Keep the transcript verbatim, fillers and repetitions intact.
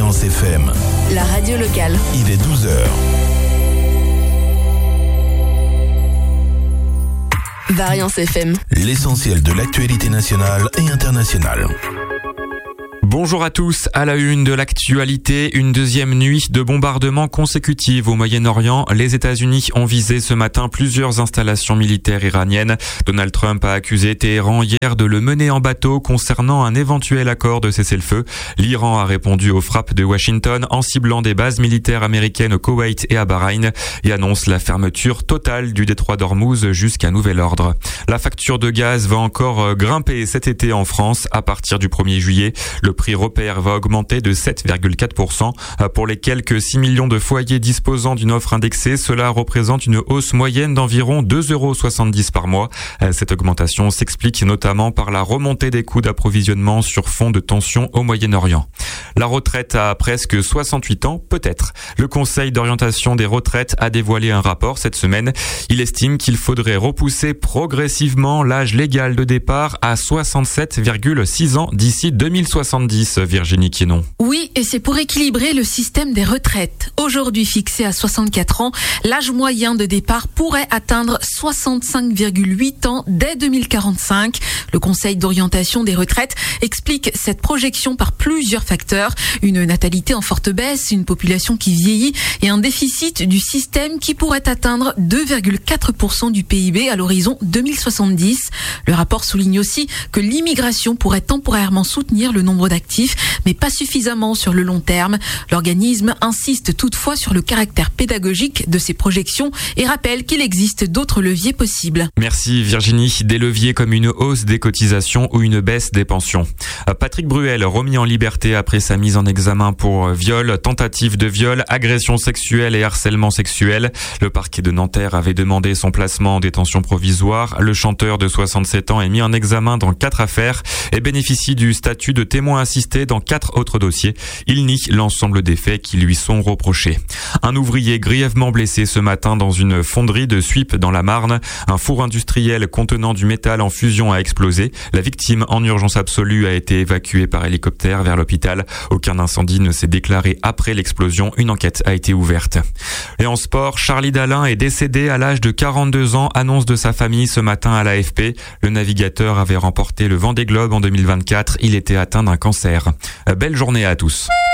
Variance F M. La radio locale. Il est douze heures. Variance F M. L'essentiel de l'actualité nationale et internationale. Bonjour à tous, à la une de l'actualité, une deuxième nuit de bombardements consécutifs au Moyen-Orient. Les États-Unis ont visé ce matin plusieurs installations militaires iraniennes. Donald Trump a accusé Téhéran hier de le mener en bateau concernant un éventuel accord de cessez-le-feu. L'Iran a répondu aux frappes de Washington en ciblant des bases militaires américaines au Koweït et à Bahreïn et annonce la fermeture totale du détroit d'Ormuz jusqu'à nouvel ordre. La facture de gaz va encore grimper cet été en France à partir du premier juillet. Le prix repère va augmenter de sept virgule quatre pour cent. Pour les quelques six millions de foyers disposant d'une offre indexée, cela représente une hausse moyenne d'environ deux euros soixante-dix par mois. Cette augmentation s'explique notamment par la remontée des coûts d'approvisionnement sur fond de tension au Moyen-Orient. La retraite à presque soixante-huit ans, peut-être. Le Conseil d'orientation des retraites a dévoilé un rapport cette semaine. Il estime qu'il faudrait repousser progressivement l'âge légal de départ à soixante-sept virgule six ans d'ici deux mille soixante-dix, Virginie Quénon. Oui, et c'est pour équilibrer le système des retraites. Aujourd'hui fixé à soixante-quatre ans, l'âge moyen de départ pourrait atteindre soixante-cinq virgule huit ans dès deux mille quarante-cinq. Le Conseil d'orientation des retraites explique cette projection par plusieurs facteurs. Une natalité en forte baisse, une population qui vieillit et un déficit du système qui pourrait atteindre deux virgule quatre pour cent du P I B à l'horizon deux mille soixante-dix. Le rapport souligne aussi que l'immigration pourrait temporairement soutenir le nombre d'actifs, mais pas suffisamment sur le long terme. L'organisme insiste toutefois sur le caractère pédagogique de ces projections et rappelle qu'il existe d'autres leviers possibles. Merci Virginie. Des leviers comme une hausse des cotisations ou une baisse des pensions. Patrick Bruel, remis en liberté après sa mise en examen pour viol, tentative de viol, agression sexuelle et harcèlement sexuel. Le parquet de Nanterre avait demandé son placement en détention provisoire. Le chanteur de soixante-sept ans est mis en examen dans quatre affaires et bénéficie du statut de témoin assisté dans quatre autres dossiers. Il nie l'ensemble des faits qui lui sont reprochés. Un ouvrier grièvement blessé ce matin dans une fonderie de Suippes dans la Marne. Un four industriel contenant du métal en fusion a explosé. La victime en urgence absolue a été évacuée par hélicoptère vers l'hôpital. Aucun incendie ne s'est déclaré après l'explosion. Une enquête a été ouverte. Et en sport, Charlie Dalin est décédé à l'âge de quarante-deux ans, annonce de sa famille ce matin à l'A F P. Le navigateur avait remporté le Vendée Globe en deux mille vingt-quatre. Il était atteint d'un cancer. Belle journée à tous.